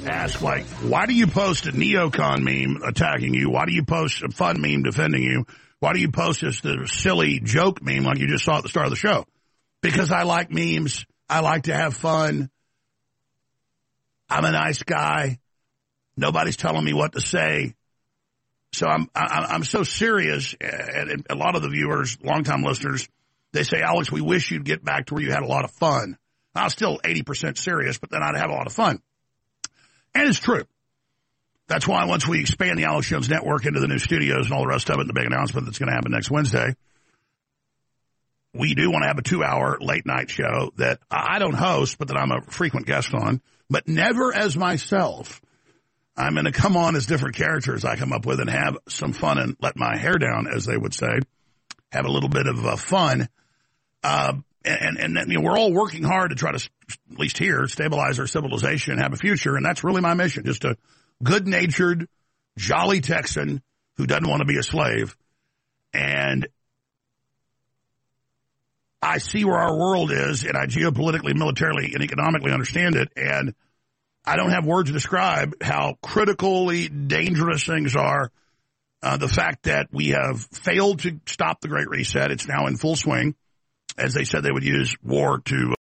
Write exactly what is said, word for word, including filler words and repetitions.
ask, like, why do you post a neocon meme attacking you? Why do you post a fun meme defending you? Why do you post this the silly joke meme like you just saw at the start of the show? Because I like memes. I like to have fun. I'm a nice guy. Nobody's telling me what to say. So I'm I, I'm so serious, and a lot of the viewers, longtime listeners, they say, Alex, we wish you'd get back to where you had a lot of fun. I was still eighty percent serious, but then I'd have a lot of fun. And it's true. That's why once we expand the Alex Jones Network into the new studios and all the rest of it, the big announcement that's going to happen next Wednesday, we do want to have a two-hour late-night show that I don't host, but that I'm a frequent guest on, but never as myself. I'm going to come on as different characters I come up with and have some fun and let my hair down, as they would say, have a little bit of uh, fun. Uh, and, and, and you know, we're all working hard to try to, at least here, stabilize our civilization and have a future, and that's really my mission, just a good-natured, jolly Texan who doesn't want to be a slave. And I see where our world is, and I geopolitically, militarily, and economically understand it, and I don't have words to describe how critically dangerous things are. Uh, the fact that we have failed to stop the Great Reset, it's now in full swing. As they said, they would use war to